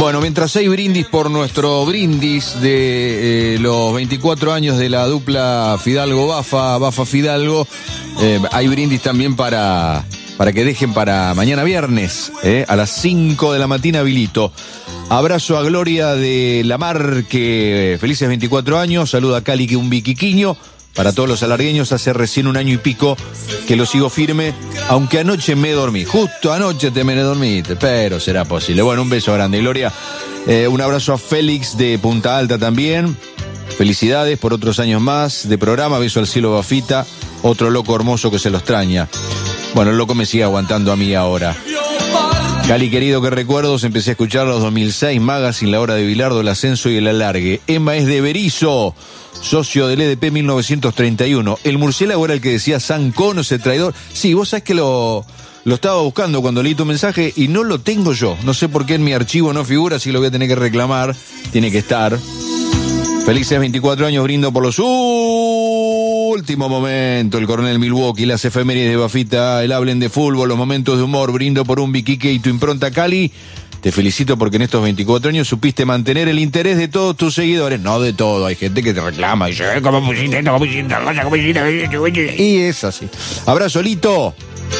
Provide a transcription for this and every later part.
Bueno, mientras hay brindis por nuestro brindis de los 24 años de la dupla Fidalgo-Bafa-Fidalgo, hay brindis también para que dejen para mañana viernes, a las 5 de la mañana habilito. Abrazo a Gloria de la Mar, que felices 24 años, saluda a Cali, que un biquiquiño. Para todos los alargueños, hace recién 1 año y pico que lo sigo firme, aunque anoche me dormí. Justo anoche te me dormiste, pero será posible. Bueno, un beso grande, Gloria. Un abrazo a Félix de Punta Alta también. Felicidades por otros años más de programa. Beso al cielo, Bafita. Otro loco hermoso que se lo extraña. Bueno, el loco me sigue aguantando a mí ahora. Cali, querido, qué recuerdos. Empecé a escuchar los 2006, Magazine, La Hora de Bilardo, El Ascenso y El Alargue. Emma es de Berizo, socio del EDP 1931. El murciélago era el que decía San Cono, ese traidor. Sí, vos sabés que lo estaba buscando cuando leí tu mensaje y no lo tengo yo. No sé por qué en mi archivo no figura, así lo voy a tener que reclamar. Tiene que estar. Felices 24 años, brindo por los últimos momentos. El coronel Milwaukee, las efemérides de Bafita, el hablen de fútbol, los momentos de humor. Brindo por un Biquique y tu impronta, Cali. Te felicito porque en estos 24 años supiste mantener el interés de todos tus seguidores. No de todo, hay gente que te reclama y dice, ¿cómo pusiste esto? ¿Cómo pusiste la cosa? ¿Cómo pusiste? Y es así. Abrazo, Lito.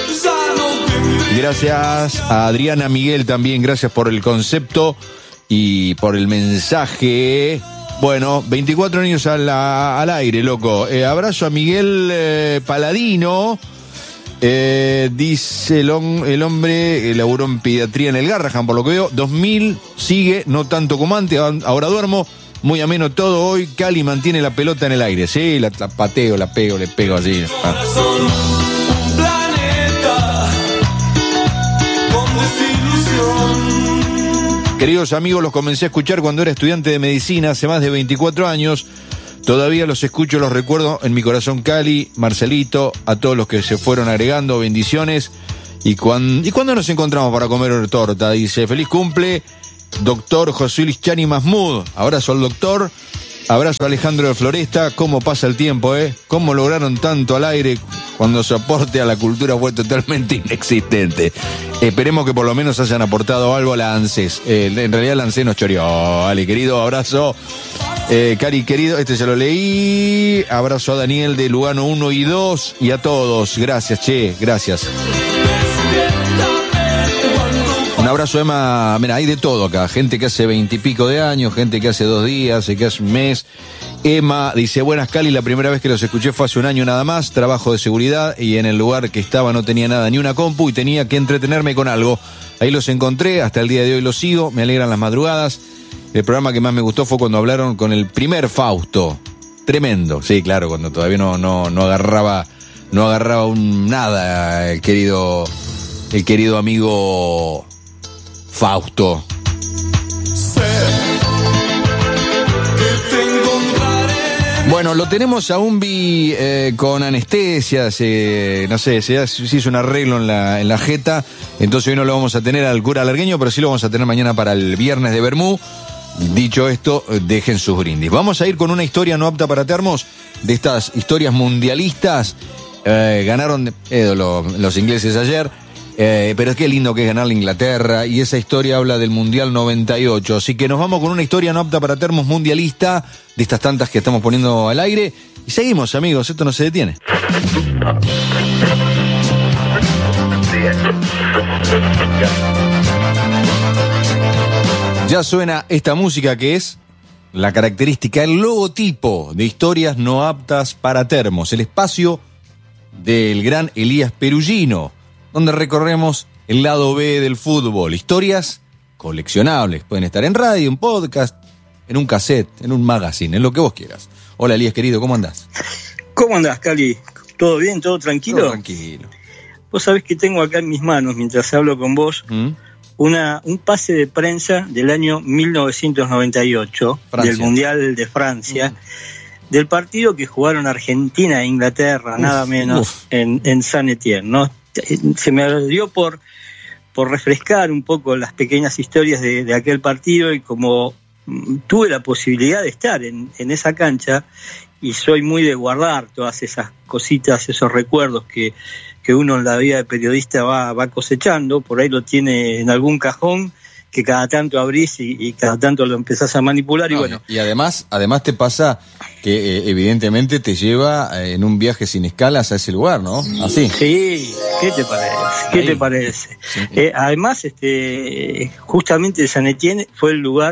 Gracias a Adriana Miguel también, gracias por el concepto y por el mensaje. Bueno, 24 años al aire, loco. Abrazo a Miguel Paladino. Dice el hombre, laburó en pediatría en el Garrahan, por lo que veo. 2000 sigue, no tanto como antes, ahora duermo. Muy ameno todo hoy. Cali mantiene la pelota en el aire. Sí, la pateo, la pego, le pego así. Queridos amigos, los comencé a escuchar cuando era estudiante de medicina hace más de 24 años. Todavía los escucho, los recuerdo en mi corazón, Cali, Marcelito, a todos los que se fueron agregando, bendiciones. ¿Y cuándo nos encontramos para comer torta? Dice, feliz cumple, doctor José Luis Chani Mahmoud. Abrazo al doctor, abrazo a Alejandro de Floresta. ¿Cómo pasa el tiempo, ¿Cómo lograron tanto al aire cuando su aporte a la cultura fue totalmente inexistente? Esperemos que por lo menos hayan aportado algo a la ANSES. En realidad la ANSES nos choreó. Vale, querido, abrazo. Cari, querido, este ya lo leí. Abrazo a Daniel de Lugano 1 y 2 y a todos. Gracias, che, gracias. Un abrazo, Emma. Mira, hay de todo acá. Gente que hace 20 y pico de años, gente que hace 2 días, que hace un mes. Emma dice, buenas, Cali, la primera vez que los escuché fue hace 1 año nada más, trabajo de seguridad y en el lugar que estaba no tenía nada, ni una compu y tenía que entretenerme con algo. Ahí los encontré, hasta el día de hoy los sigo, me alegran las madrugadas. El programa que más me gustó fue cuando hablaron con el primer Fausto. Tremendo, sí, claro, cuando todavía no agarraba nada el querido amigo Fausto. Bueno, lo tenemos a Umbi con anestesia, no sé, se hizo un arreglo en la jeta, entonces hoy no lo vamos a tener al cura alargueño, pero sí lo vamos a tener mañana para el viernes de Bermú. Dicho esto, dejen sus brindis. Vamos a ir con una historia no apta para termos, de estas historias mundialistas. Ganaron los ingleses ayer, pero qué lindo que es ganarle a Inglaterra, y esa historia habla del Mundial 98, así que nos vamos con una historia no apta para termos mundialista, de estas tantas que estamos poniendo al aire, y seguimos, amigos, esto no se detiene. Ya suena esta música que es la característica, el logotipo de historias no aptas para termos, el espacio del gran Elías Perugino, donde recorremos el lado B del fútbol. Historias coleccionables. Pueden estar en radio, en podcast, en un cassette, en un magazine, en lo que vos quieras. Hola, Elías, querido, ¿cómo andás? ¿Cómo andás, Cali? ¿Todo bien? ¿Todo tranquilo? Todo tranquilo. Vos sabés que tengo acá en mis manos, mientras hablo con vos, un pase de prensa del año 1998, Francia, del Mundial de Francia, del partido que jugaron Argentina e Inglaterra, nada menos, en Saint-Étienne, ¿no? Se me dio por refrescar un poco las pequeñas historias de aquel partido, y como tuve la posibilidad de estar en esa cancha, y soy muy de guardar todas esas cositas, esos recuerdos que uno en la vida de periodista va cosechando, por ahí lo tiene en algún cajón, que cada tanto abrís y cada tanto lo empezás a manipular. Y además te pasa que evidentemente te lleva en un viaje sin escalas a ese lugar, ¿no? Así. Sí, ¿qué te parece? ¿Qué te parece? Sí. Además, justamente San Etienne fue el lugar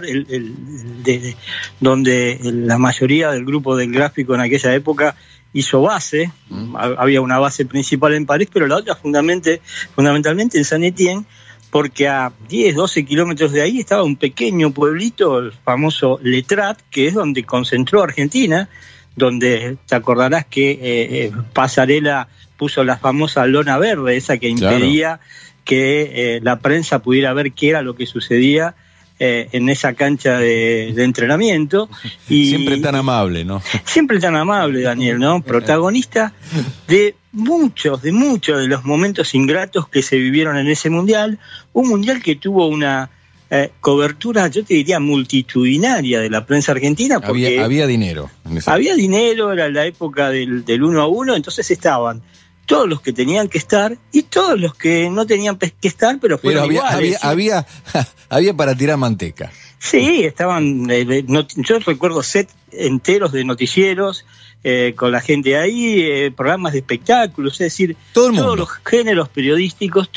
donde la mayoría del grupo del Gráfico en aquella época hizo base. Había una base principal en París, pero la otra fundamentalmente en San Etienne, porque a 10, 12 kilómetros de ahí estaba un pequeño pueblito, el famoso Letrat, que es donde concentró Argentina, donde te acordarás que Pasarela puso la famosa lona verde, esa que impedía que la prensa pudiera ver qué era lo que sucedía en esa cancha de entrenamiento. Y siempre tan amable, ¿no? Siempre tan amable, Daniel, ¿no? Protagonista de muchos de los momentos ingratos que se vivieron en ese mundial, un mundial que tuvo una cobertura, yo te diría, multitudinaria de la prensa argentina, porque había dinero. Había dinero, era la época del 1-1, entonces estaban todos los que tenían que estar y todos los que no tenían que estar, pero fueron iguales. Había para tirar manteca. Sí, estaban, yo recuerdo set enteros de noticieros, con la gente ahí, programas de espectáculos, es decir, todos los géneros periodísticos,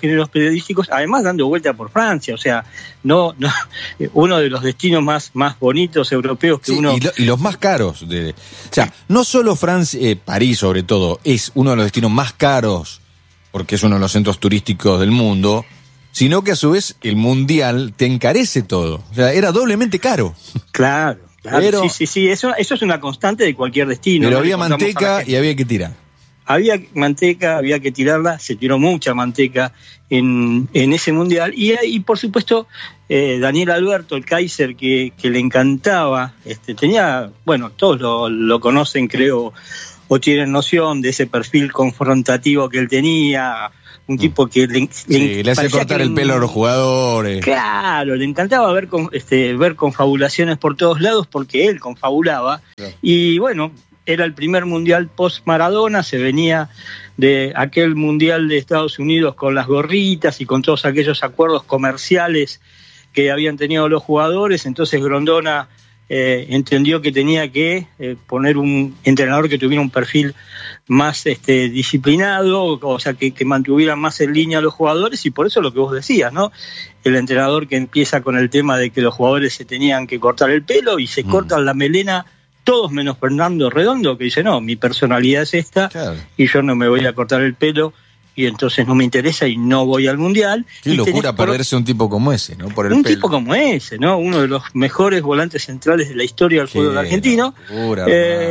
además dando vuelta por Francia, o sea, no uno de los destinos más bonitos europeos que uno... Y los más caros. O sea, no solo Francia, París sobre todo, es uno de los destinos más caros, porque es uno de los centros turísticos del mundo, sino que a su vez el mundial te encarece todo. O sea, era doblemente caro. Claro. Pero, sí, eso es una constante de cualquier destino. Pero había manteca y había que tirar. Había manteca, había que tirarla, se tiró mucha manteca en ese mundial. Y por supuesto, Daniel Alberto, el Kaiser, que le encantaba, tenía, bueno, todos lo conocen, creo, o tienen noción de ese perfil confrontativo que él tenía. Un tipo que le hace cortar el pelo a los jugadores. Claro, le encantaba ver confabulaciones por todos lados, porque él confabulaba. Claro. Y bueno, era el primer mundial post-Maradona, se venía de aquel mundial de Estados Unidos con las gorritas y con todos aquellos acuerdos comerciales que habían tenido los jugadores. Entonces Grondona entendió que tenía que poner un entrenador que tuviera un perfil más disciplinado, o sea, que mantuviera más en línea a los jugadores, y por eso lo que vos decías, ¿no? El entrenador que empieza con el tema de que los jugadores se tenían que cortar el pelo y se cortan la melena, todos menos Fernando Redondo, que dice, no, mi personalidad es esta, claro, y yo no me voy a cortar el pelo, y entonces no me interesa y no voy al mundial. Qué locura perderse un tipo como ese, ¿no? Por el pelo. Tipo como ese, ¿no? Uno de los mejores volantes centrales de la historia del fútbol argentino. Locura,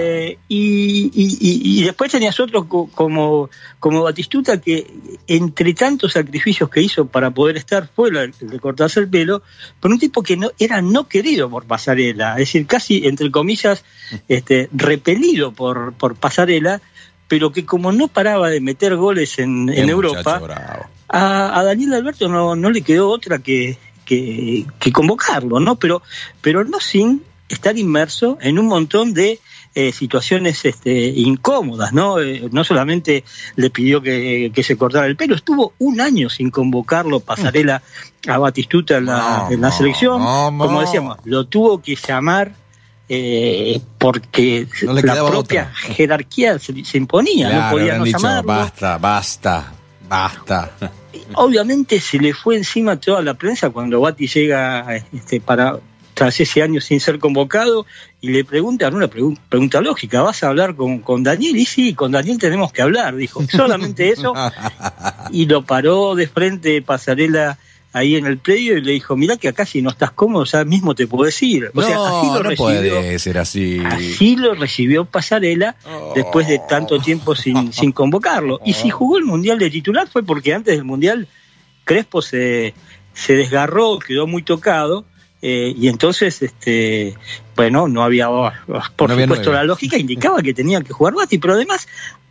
y después tenías otro como Batistuta, que entre tantos sacrificios que hizo para poder estar fuera de cortarse el pelo, por un tipo que era no querido por Pasarela, es decir, casi, entre comillas, repelido por Pasarela, pero que como no paraba de meter goles en Europa, a Daniel Alberto no le quedó otra que convocarlo, ¿no? Pero no sin estar inmerso en un montón de situaciones incómodas, ¿no? No solamente le pidió que se cortara el pelo, estuvo un año sin convocarlo Pasarela a Batistuta en la selección, como decíamos, lo tuvo que llamar porque no la propia jerarquía se imponía, claro, no podía no llamarlo. Basta. Obviamente se le fue encima toda la prensa cuando Bati llega tras ese año sin ser convocado, y le preguntan una pregunta lógica: ¿vas a hablar con Daniel? Y sí, con Daniel tenemos que hablar, dijo, solamente eso. Y lo paró de frente Pasarela ahí en el predio y le dijo, mirá que acá si no estás cómodo ya mismo te puedes ir. O sea, así lo recibió, puede ser así. Así lo recibió Pasarela después de tanto tiempo sin convocarlo. Y si jugó el Mundial de titular fue porque antes del Mundial Crespo se desgarró, quedó muy tocado, y entonces no había, por supuesto, la lógica indicaba que tenía que jugar Bati, pero además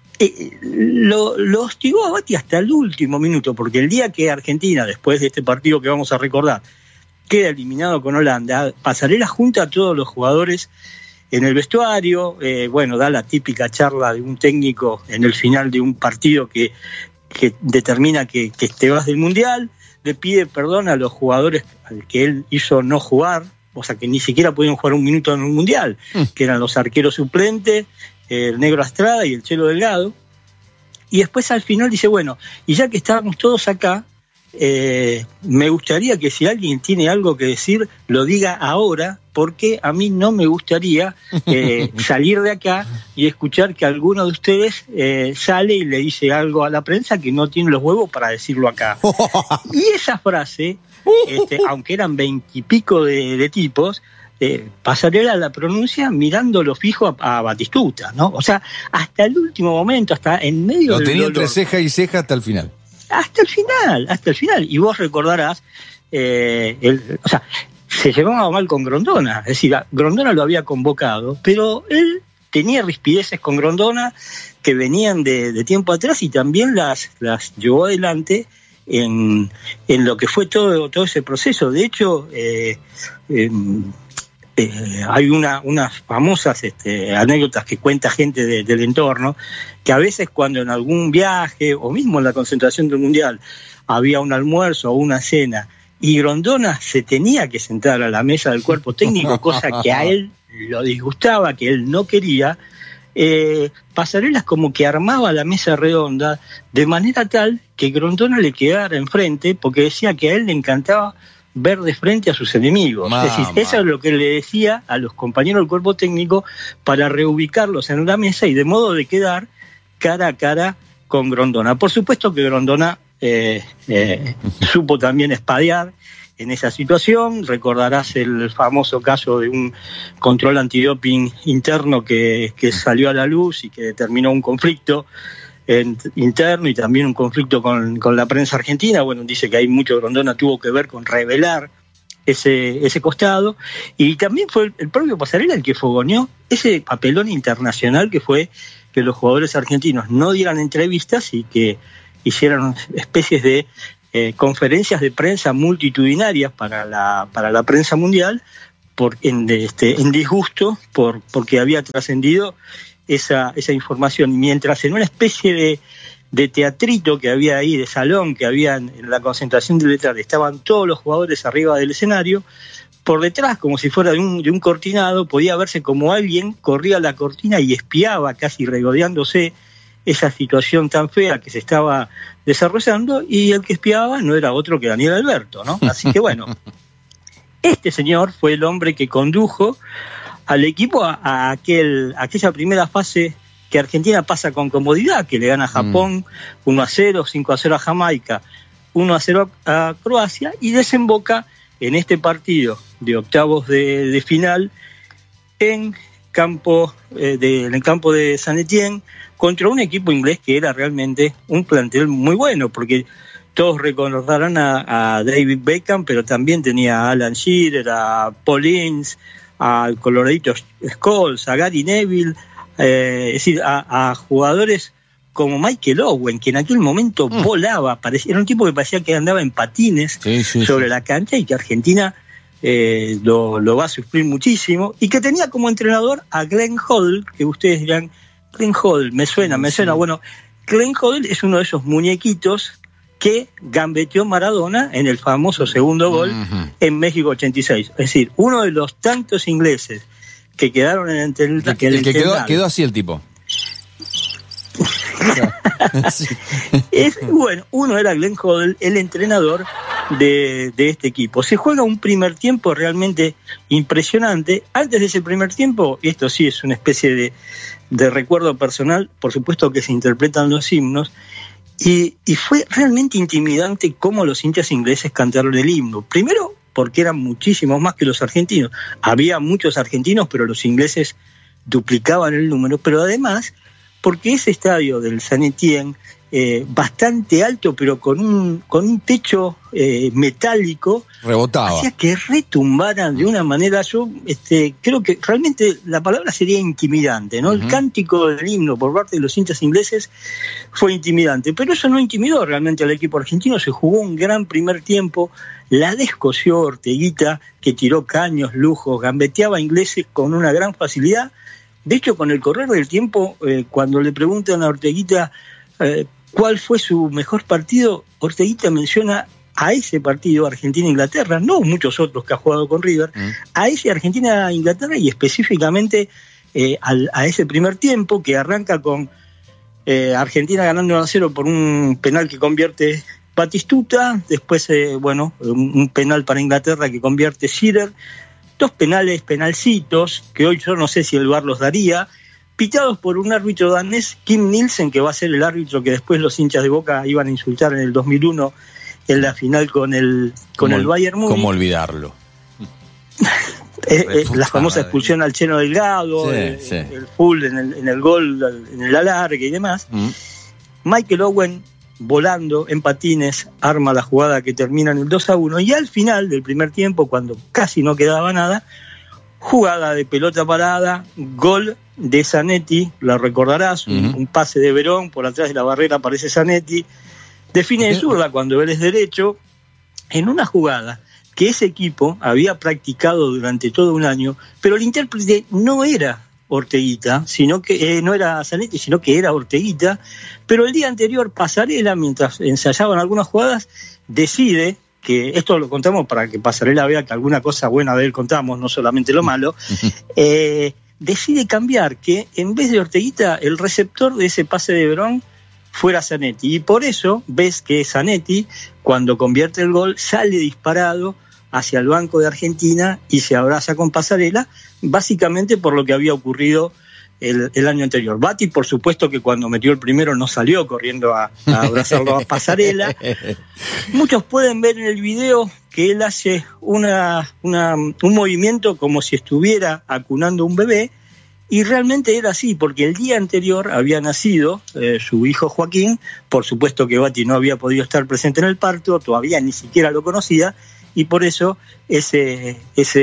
lo hostigó a Bati hasta el último minuto, porque el día que Argentina, después de este partido que vamos a recordar, queda eliminado con Holanda, Pasarela junta a todos los jugadores en el vestuario, da la típica charla de un técnico en el final de un partido que determina que te vas del Mundial, le pide perdón a los jugadores al que él hizo no jugar, o sea que ni siquiera pudieron jugar un minuto en un mundial, que eran los arqueros suplentes, el Negro Estrada y el Chelo Delgado. Y después al final dice, bueno, y ya que estábamos todos acá, me gustaría que si alguien tiene algo que decir, lo diga ahora, porque a mí no me gustaría salir de acá y escuchar que alguno de ustedes sale y le dice algo a la prensa que no tiene los huevos para decirlo acá. Y esa frase, aunque eran 20 y pico de tipos, Pasarela la pronuncia mirándolo fijo a Batistuta, ¿no? O sea, hasta el último momento, hasta en medio del tenía dolor, entre ceja y ceja hasta el final. Hasta el final. Y vos recordarás, o sea, se llevaba mal con Grondona. Es decir, Grondona lo había convocado, pero él tenía rispideces con Grondona que venían de tiempo atrás y también las llevó adelante en lo que fue todo ese proceso. De hecho, hay unas famosas anécdotas que cuenta gente del entorno, que a veces cuando en algún viaje o mismo en la concentración del Mundial había un almuerzo o una cena y Grondona se tenía que sentar a la mesa del cuerpo técnico, cosa que a él lo disgustaba, que él no quería, Pasarelas como que armaba la mesa redonda de manera tal que Grondona le quedara enfrente, porque decía que a él le encantaba ver de frente a sus enemigos. Es decir, eso es lo que le decía a los compañeros del cuerpo técnico para reubicarlos en la mesa y de modo de quedar cara a cara con Grondona. Por supuesto que Grondona supo también espadear en esa situación. Recordarás el famoso caso de un control antidoping interno que salió a la luz y que determinó un conflicto interno y también un conflicto con la prensa argentina. Bueno, dice que hay mucho Grondona tuvo que ver con revelar ese costado, y también fue el propio Pasarela el que fogoneó ese papelón internacional que fue que los jugadores argentinos no dieran entrevistas y que hicieran especies de conferencias de prensa multitudinarias para la prensa mundial en disgusto porque había trascendido esa información, mientras en una especie de teatrito que había ahí, de salón que había en la concentración de Letras, estaban todos los jugadores arriba del escenario, por detrás, como si fuera de un cortinado, podía verse como alguien corría la cortina y espiaba, casi regodeándose, esa situación tan fea que se estaba desarrollando, y el que espiaba no era otro que Daniel Alberto, ¿no? Así que bueno, este señor fue el hombre que condujo al equipo a aquella primera fase que Argentina pasa con comodidad, que le gana a Japón 1-0, 5-0 a Jamaica, 1-0 a Croacia, y desemboca en este partido de octavos de final en el campo de San Etienne contra un equipo inglés que era realmente un plantel muy bueno, porque todos recordarán a David Beckham, pero también tenía a Alan Shearer, a Paul Ince, al Coloradito Scholes, a Gary Neville, es decir, a jugadores como Michael Owen, que en aquel momento volaba, era un tipo que parecía que andaba en patines sobre la cancha, y que Argentina lo va a sufrir muchísimo, y que tenía como entrenador a Glenn Hoddle, que ustedes dirán, Glenn Hoddle, me suena. Bueno, Glenn Hoddle es uno de esos muñequitos que gambeteó Maradona en el famoso segundo gol en México 86. Es decir, uno de los tantos ingleses que quedaron en el quedó así el tipo. Bueno, uno era Glenn Hoddle, el entrenador de este equipo. Se juega un primer tiempo realmente impresionante. Antes de ese primer tiempo, y esto sí es una especie de recuerdo personal, por supuesto que se interpretan los himnos, y fue realmente intimidante cómo los hinchas ingleses cantaron el himno. Primero, porque eran muchísimos más que los argentinos. Había muchos argentinos, pero los ingleses duplicaban el número. Pero además, porque ese estadio del San Etienne, bastante alto, pero con un techo metálico, rebotaba, hacía que retumbaran de una manera. Yo creo que realmente la palabra sería intimidante, ¿no? El cántico del himno por parte de los hinchas ingleses fue intimidante, pero eso no intimidó realmente al equipo argentino. Se jugó un gran primer tiempo, la descosió Orteguita, que tiró caños, lujos, gambeteaba a ingleses con una gran facilidad. De hecho, con el correr del tiempo, cuando le preguntan a Orteguita cuál fue su mejor partido, Orteguita menciona a ese partido Argentina-Inglaterra, no muchos otros que ha jugado con River, a ese Argentina-Inglaterra y específicamente a ese primer tiempo que arranca con Argentina ganando 1-0 por un penal que convierte Batistuta, después un penal para Inglaterra que convierte Shearer, 2 penalcitos que hoy yo no sé si el VAR los daría, pitados por un árbitro danés, Kim Nielsen, que va a ser el árbitro que después los hinchas de Boca iban a insultar en el 2001 en la final con el Bayern Múnich. ¿Cómo olvidarlo? La famosa expulsión al Cheno Delgado, sí. El full en el gol, en el alargue y demás. Michael Owen, volando en patines, arma la jugada que termina en el 2-1, y al final del primer tiempo, cuando casi no quedaba nada, jugada de pelota parada, gol de Zanetti, la recordarás, un pase de Verón, por atrás de la barrera aparece Zanetti, define de zurda cuando él es derecho, en una jugada que ese equipo había practicado durante todo un año, pero el intérprete no era Orteguita, sino que no era Zanetti, sino que era Orteguita, pero el día anterior Pasarela, mientras ensayaban algunas jugadas, decide, que esto lo contamos para que Pasarela vea que alguna cosa buena de él contamos, no solamente lo malo, decide cambiar, que en vez de Orteguita, el receptor de ese pase de Verón fuera Zanetti, y por eso ves que Zanetti, cuando convierte el gol, sale disparado hacia el banco de Argentina y se abraza con Pasarela, básicamente por lo que había ocurrido el año anterior. Bati, por supuesto, que cuando metió el primero no salió corriendo a abrazarlo a Pasarela. Muchos pueden ver en el video que él hace un movimiento como si estuviera acunando un bebé, y realmente era así, porque el día anterior había nacido su hijo Joaquín. Por supuesto que Bati no había podido estar presente en el parto, todavía ni siquiera lo conocía, y por eso ese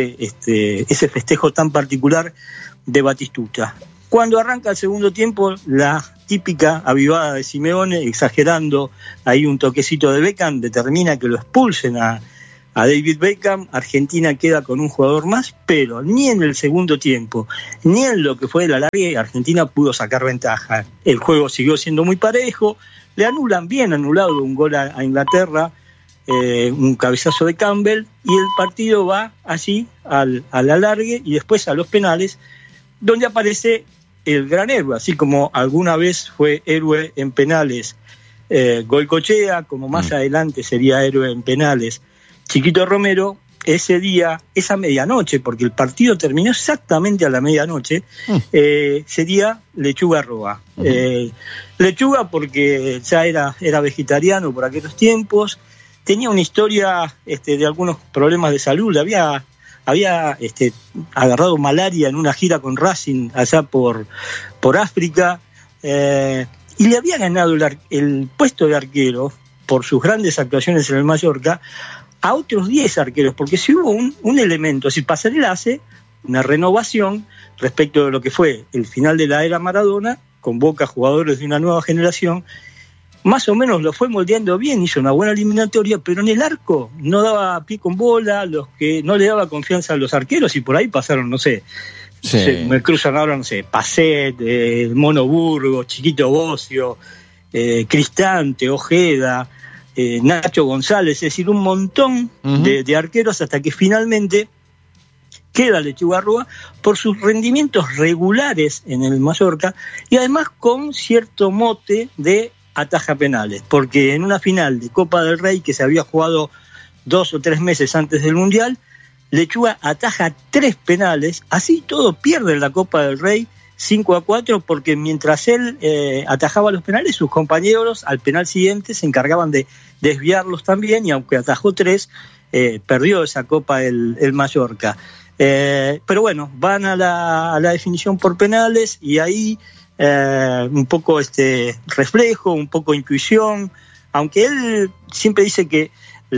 festejo tan particular de Batistuta. Cuando arranca el segundo tiempo, la típica avivada de Simeone, exagerando ahí un toquecito de Beckham, determina que lo expulsen a David Beckham. Argentina queda con un jugador más, pero ni en el segundo tiempo, ni en lo que fue el alargue, Argentina pudo sacar ventaja. El juego siguió siendo muy parejo, le anulan, bien anulado, un gol a Inglaterra, un cabezazo de Campbell, y el partido va así al alargue y después a los penales, donde aparece el gran héroe, así como alguna vez fue héroe en penales Goicoechea, como más adelante sería héroe en penales Chiquito Romero. Ese día, esa medianoche, porque el partido terminó exactamente a la medianoche, sería Lechuga Roa. Lechuga porque ya era vegetariano por aquellos tiempos, tenía una historia de algunos problemas de salud, había agarrado malaria en una gira con Racing allá por África, y le había ganado el puesto de arquero por sus grandes actuaciones en el Mallorca a otros 10 arqueros, porque si hubo un elemento, si Pasarela hace una renovación respecto de lo que fue el final de la era Maradona, convoca jugadores de una nueva generación, más o menos lo fue moldeando bien, hizo una buena eliminatoria, pero en el arco no daba pie con bola, los que no le daba confianza a los arqueros, y por ahí pasaron, no sé, me cruzan ahora, no sé, Pacet, Mono Burgos, Chiquito Bocio, Cristante, Ojeda, Nacho González, es decir, un montón de arqueros, hasta que finalmente queda Lechuga Roa por sus rendimientos regulares en el Mallorca, y además con cierto mote de ataja penales, porque en una final de Copa del Rey que se había jugado 2 o 3 meses antes del Mundial, Lechuga ataja 3 penales, así todo pierde la Copa del Rey 5-4, porque mientras él atajaba los penales, sus compañeros al penal siguiente se encargaban de desviarlos también, y aunque atajó 3, perdió esa Copa el Mallorca. Pero bueno, van a la definición por penales, y ahí un poco reflejo, un poco intuición, aunque él siempre dice que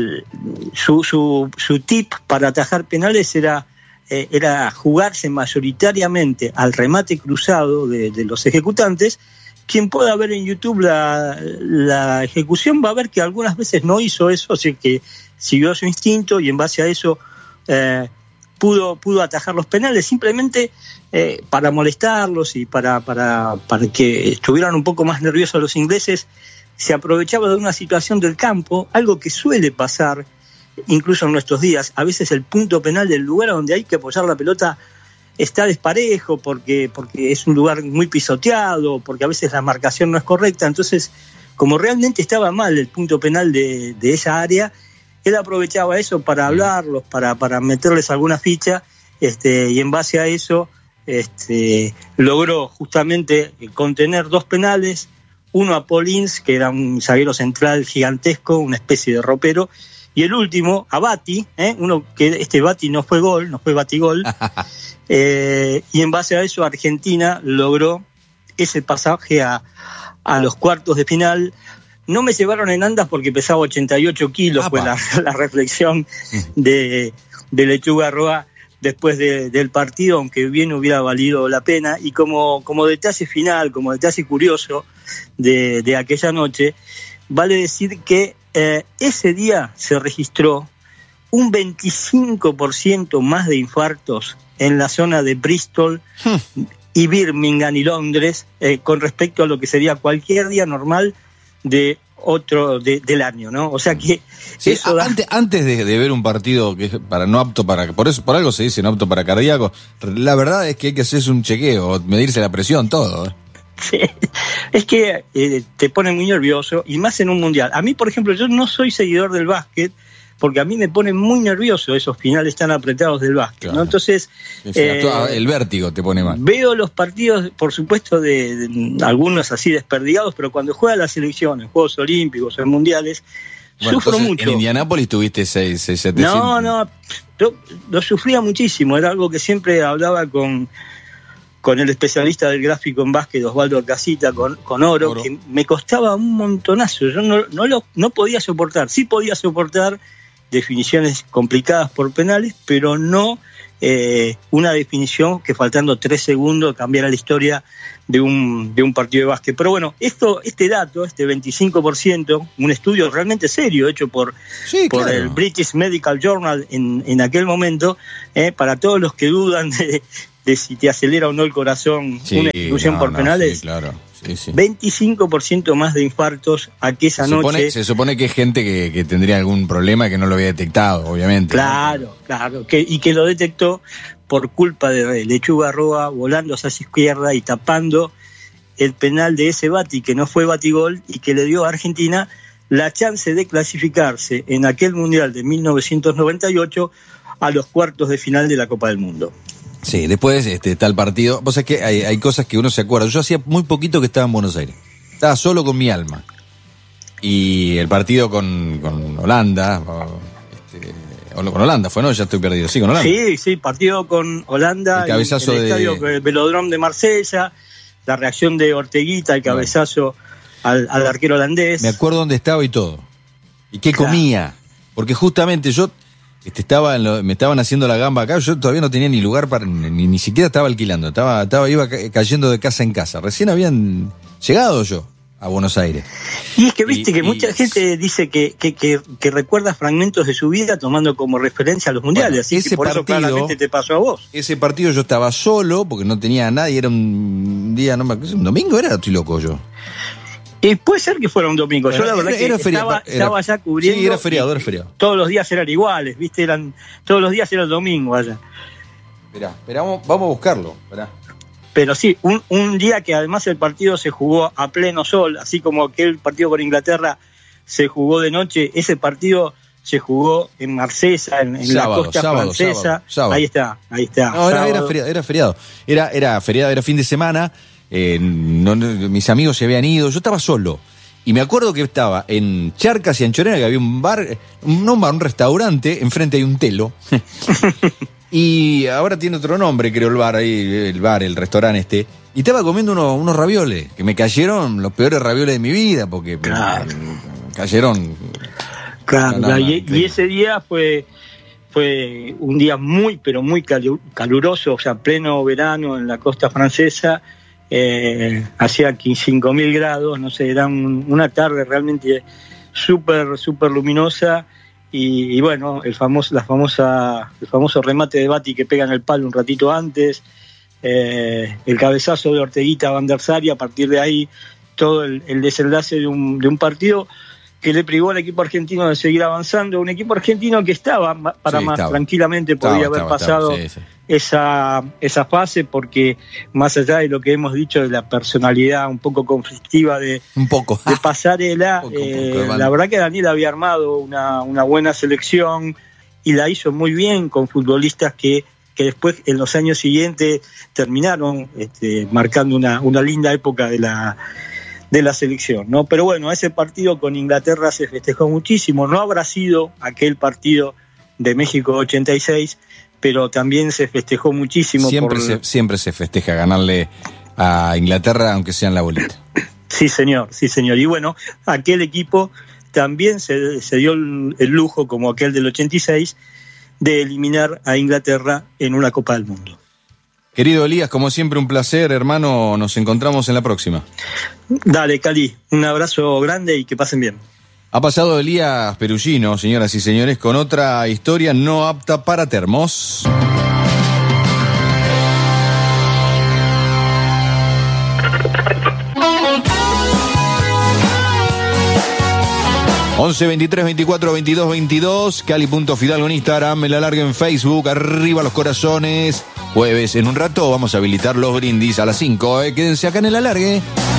su tip para atajar penales era jugarse mayoritariamente al remate cruzado de los ejecutantes. Quien pueda ver en YouTube la ejecución va a ver que algunas veces no hizo eso, así que siguió su instinto, y en base a eso pudo atajar los penales, simplemente para molestarlos y para que estuvieran un poco más nerviosos los ingleses. se aprovechaba de una situación del campo, algo que suele pasar incluso en nuestros días. A veces el punto penal del lugar donde hay que apoyar la pelota está desparejo porque es un lugar muy pisoteado, porque a veces la marcación no es correcta. Entonces, como realmente estaba mal el punto penal de esa área, él aprovechaba eso para hablarlos, para meterles alguna ficha, y en base a eso logró justamente contener 2 penales, uno a Paulins, que era un zaguero central gigantesco, una especie de ropero, y el último a Bati, uno que Bati no fue gol, no fue batigol, y en base a eso Argentina logró ese pasaje a los cuartos de final. No me llevaron en andas porque pesaba 88 kilos, fue la reflexión de Lechuga Roa después del partido, aunque bien hubiera valido la pena. Y como detalle final, como detalle curioso de aquella noche, vale decir que ese día se registró un 25% más de infartos en la zona de Bristol y Birmingham y Londres con respecto a lo que sería cualquier día normal de del año, ¿no? O sea que sí, eso antes de ver un partido que es no apto para, por algo se dice no apto para cardíacos, la verdad es que hay que hacerse un chequeo, medirse la presión, todo. Sí, es que te pone muy nervioso, y más en un mundial. A mí, por ejemplo, yo no soy seguidor del básquet, porque a mí me pone muy nervioso esos finales tan apretados del básquet, claro, ¿no? Entonces, el vértigo te pone mal. Veo los partidos, por supuesto, de algunos así desperdigados, pero cuando juega la selección en Juegos Olímpicos, en Mundiales, sufro mucho. En Indianápolis tuviste 700. No, yo lo sufría muchísimo. Era algo que siempre hablaba con el especialista del gráfico en básquet, Osvaldo Casita, con Oro, que me costaba un montonazo. Yo no podía soportar. Sí podía soportar definiciones complicadas por penales, pero no una definición que faltando 3 segundos cambiara la historia de un partido de básquet. Pero bueno, este dato, este 25%, un estudio realmente serio hecho por claro, el British Medical Journal en aquel momento, para todos los que dudan de si te acelera o no el corazón una ejecución por penales. Sí, claro. Sí. 25% más de infartos aquella noche. Se supone que es gente que tendría algún problema que no lo había detectado, obviamente. Claro, ¿no? Claro, y que lo detectó por culpa de Lechuga Roa volando hacia izquierda y tapando el penal de ese Bati, que no fue batigol, y que le dio a Argentina la chance de clasificarse en aquel Mundial de 1998 a los cuartos de final de la Copa del Mundo. Sí, después está el partido. Vos sabés que hay cosas que uno se acuerda. Yo hacía muy poquito que estaba en Buenos Aires. Estaba solo con mi alma. Y el partido con Holanda, con Holanda fue, ¿no? Ya estoy perdido. Sí, con Holanda. Sí, partido con Holanda. El cabezazo en el estadio Velodrome de Marsella. La reacción de Orteguita, el cabezazo al arquero holandés. Me acuerdo dónde estaba y todo. Y qué comía. Porque justamente yo... me estaban haciendo la gamba acá, yo todavía no tenía ni lugar para, ni siquiera estaba alquilando, iba cayendo de casa en casa. Recién habían llegado yo a Buenos Aires. Y es que viste que mucha gente dice que recuerda fragmentos de su vida tomando como referencia a los mundiales, así que por eso claramente te pasó a vos. Ese partido yo estaba solo, porque no tenía a nadie, era un día, un domingo, estoy loco yo. Puede ser que fuera un domingo. Yo la verdad que estaba ya cubriendo. Sí, era feriado. Todos los días eran iguales, ¿viste? Todos los días era el domingo allá. Esperá, vamos a buscarlo. Esperá. Pero sí, un día que además el partido se jugó a pleno sol, así como aquel partido con Inglaterra se jugó de noche, ese partido se jugó en Marsella, en la costa francesa. Sábado. Ahí está. No, era feriado. Era feriado, era fin de semana. Mis amigos se habían ido, yo estaba solo y me acuerdo que estaba en Charcas y Anchorena, que había un restaurante, enfrente hay un telo y ahora tiene otro nombre, creo, el restaurante y estaba comiendo unos ravioles que me cayeron los peores ravioles de mi vida porque cayeron. Claro, y ese día fue un día muy pero muy caluroso, o sea, pleno verano en la costa francesa. Hacía 5.000 grados, no sé, era una tarde realmente súper luminosa y bueno, el famoso remate de Bati que pega en el palo un ratito antes, el cabezazo de Orteguita a Van der Sar, y a partir de ahí todo el desenlace de un partido que le privó al equipo argentino de seguir avanzando, un equipo argentino que estaba tranquilamente podía haber pasado esa fase, porque más allá de lo que hemos dicho de la personalidad un poco conflictiva de Pasarela, la verdad que Daniel había armado una buena selección y la hizo muy bien con futbolistas que después en los años siguientes terminaron marcando una linda época de la selección, ¿no? Pero bueno, ese partido con Inglaterra se festejó muchísimo. No habrá sido aquel partido de México 86, pero también se festejó muchísimo. Siempre se festeja ganarle a Inglaterra, aunque sea en la bolita. Sí, señor. Y bueno, aquel equipo también se dio el lujo, como aquel del 86, de eliminar a Inglaterra en una Copa del Mundo. Querido Elías, como siempre un placer, hermano, nos encontramos en la próxima. Dale, Cali, un abrazo grande y que pasen bien. Ha pasado Elías Perugino, señoras y señores, con otra historia no apta para termos. ...11 23 24 22 22... Cali.Fidalgo en Instagram... El Alargue en Facebook... Arriba los corazones... Jueves, en un rato vamos a habilitar los brindis a las 5... Quédense acá en El Alargue.